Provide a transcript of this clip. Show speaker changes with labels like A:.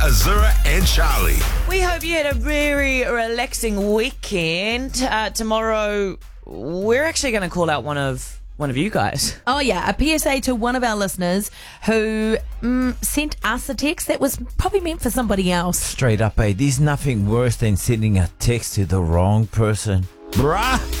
A: Azura and Charlie.
B: We hope you had a very relaxing weekend. Tomorrow, we're actually going to call out one of you guys.
C: Oh, yeah, a PSA to one of our listeners who sent us a text that was probably meant for somebody else.
D: Straight up, there's nothing worse than sending a text to the wrong person. Bruh.